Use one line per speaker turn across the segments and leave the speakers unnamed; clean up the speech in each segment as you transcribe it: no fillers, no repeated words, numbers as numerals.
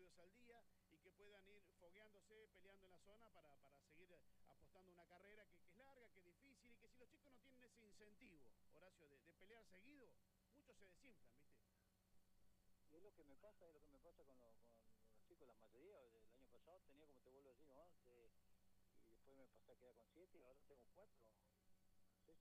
episodios al día y que puedan ir fogueándose, peleando en la zona para seguir apostando una carrera que es larga, que es difícil y que si los chicos no tienen ese incentivo, Horacio, de pelear seguido, muchos se desinflan, ¿viste?
Y es lo que me pasa, con los chicos, la mayoría. El año pasado tenía, como te vuelvo a decir, 11, y después me pasé a quedar con 7 y ahora tengo 4. No sé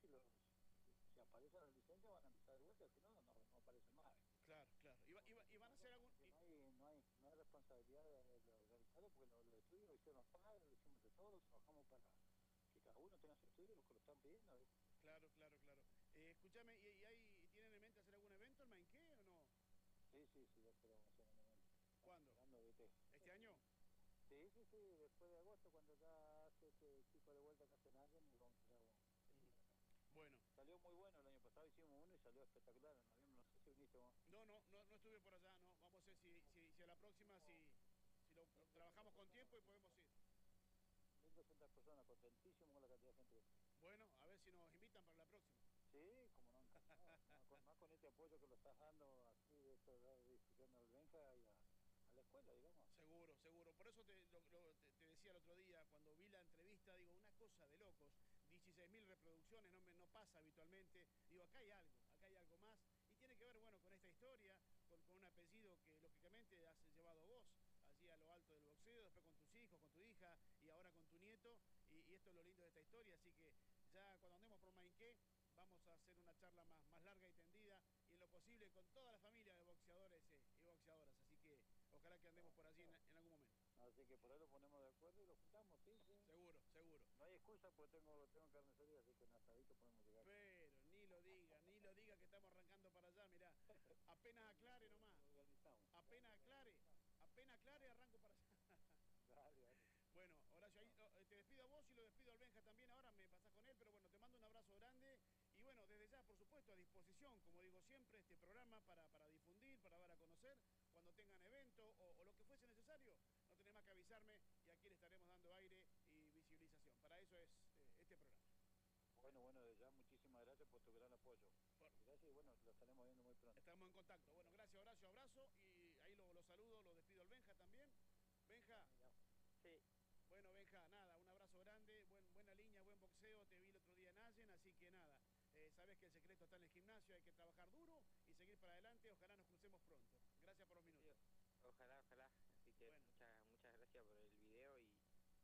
si aparecen las licencias van a empezar de vuelta, si no, no aparecen más.
Claro, claro. Y van a hacer algún...
No hay responsabilidad de organizarlo, porque los estudios lo hicieron los padres, lo hicimos de todos, trabajamos para que cada uno tenga su estudio, los que lo están pidiendo.
Claro. Escúchame, ¿y ahí tienen en mente hacer algún evento en Mainqué o no?
Sí, ya queremos hacer un evento.
¿Cuándo? ¿Este año?
Sí, después de agosto, cuando ya hace este chico de vuelta que hace nadie, nos vamos a hacer algo.
Bueno.
Salió muy bueno el año pasado, hicimos uno y salió espectacular. En noviembre, no sé si viniste vos.
No estuve por allá, no. Vamos a ver si a la próxima, si lo trabajamos con tiempo y podemos ir.
1.200 personas, contentísimo con la cantidad de gente.
Bueno, a ver si nos invitan para la próxima.
Sí, como no, más con este apoyo que lo estás dando así de esto de difusión del Benja y a la escuela, digamos.
Seguro. Por eso te decía el otro día, cuando vi la entrevista, digo, una cosa de locos. 16.000 reproducciones, no pasa habitualmente. Digo, acá hay algo más. Y tiene que ver, bueno, con esta historia, con un apellido que lógicamente has llevado vos allí a lo alto del boxeo, después con tus hijos, con tu hija y ahora con tu nieto. Y esto es lo lindo de esta historia. Así que ya cuando andemos por Mainqué, vamos a hacer una charla más larga y tendida y en lo posible con toda la familia de boxeadores y boxeadoras. Así que ojalá que andemos por allí en algún momento.
Así que por ahí lo ponemos de acuerdo y lo juntamos, sí.
Seguro.
No hay excusa porque tengo carnicería, así que en asadito podemos llegar.
Pero ni lo diga que estamos arrancando para allá, mirá. Apenas aclare nomás. Apenas aclare, arranco para allá.
Dale.
Bueno, Horacio, ahí te despido a vos y lo despido al Benja también. Ahora me pasás con él, pero bueno, te mando un abrazo grande. Y bueno, desde ya, por supuesto, a disposición, como digo siempre, este programa para difundir, para dar a conocer, cuando tengan evento o lo que fuese necesario, no tenés más que avisarme y aquí le estaremos dando aire y visibilización. Para eso es este programa.
Bueno, desde ya muchísimas gracias por tu gran apoyo. Gracias y bueno, lo estaremos viendo muy pronto.
Estamos en contacto. Bueno, gracias Horacio, abrazo y ahí lo saludo, lo despido al Benja también. Benja.
Sí.
Bueno, Benja, nada, un abrazo grande, buena línea, buen boxeo, te vi el otro día en Allen, así que nada, sabes que el secreto está en el gimnasio, hay que trabajar duro y seguir para adelante, ojalá nos crucemos pronto. Gracias por los minutos.
Ojalá, así que bueno. muchas gracias por el video y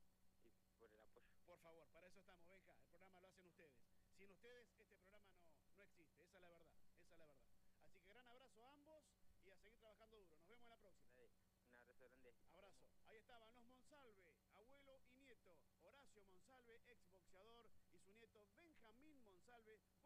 por el apoyo.
Por favor, para eso estamos, Benja, el programa lo hacen ustedes. Sin ustedes, este programa no existe, esa es la verdad. Así que gran abrazo a ambos y a seguir trabajando duro. Nos vemos en la próxima.
Un abrazo grande.
Abrazo. Ahí estaban los Monsalve, abuelo y nieto. Horacio Monsalve, ex boxeador, y su nieto Benjamín Monsalve.